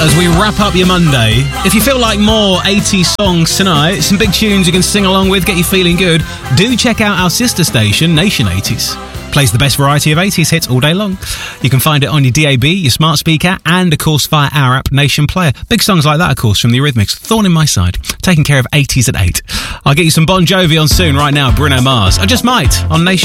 As we wrap up your Monday, if you feel like more 80s songs tonight, some big tunes you can sing along with, get you feeling good, do check out our sister station, Nation 80s. Plays the best variety of 80s hits all day long. You can find it on your DAB, your smart speaker, and of course via our app, Nation Player. Big songs like that, of course, from the Eurythmics. Thorn in My Side, taking care of 80s at 8. I'll get you some Bon Jovi on soon. Right now, Bruno Mars. I just might on Nation.